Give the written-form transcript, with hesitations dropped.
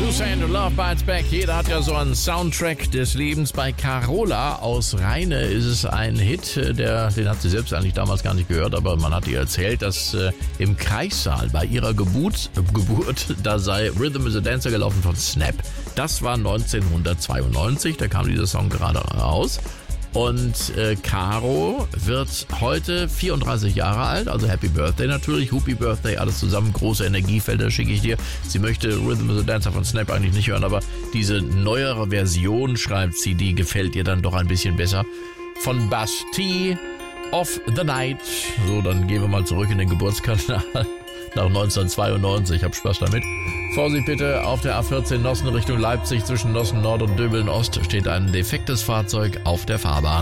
Sand und Love Bites Back. Jeder hat ja so einen Soundtrack des Lebens. Bei Carola aus Rheine ist es ein Hit, den hat sie selbst eigentlich damals gar nicht gehört, aber man hat ihr erzählt, dass im Kreissaal bei ihrer Geburt, da sei Rhythm is a Dancer gelaufen von Snap. Das war 1992, da kam dieser Song gerade raus. Und Caro wird heute 34 Jahre alt, also Happy Birthday natürlich, Happy Birthday, alles zusammen, große Energiefelder schicke ich dir. Sie möchte Rhythm is a Dancer von Snap eigentlich nicht hören, aber diese neuere Version, schreibt sie, die gefällt ihr dann doch ein bisschen besser. Von Bastille of the Night. So, dann gehen wir mal zurück in den Geburtskanal nach 1992. Hab Spaß damit. Vorsicht bitte, auf der A14 Nossen Richtung Leipzig zwischen Nossen Nord und Döbeln Ost steht ein defektes Fahrzeug auf der Fahrbahn.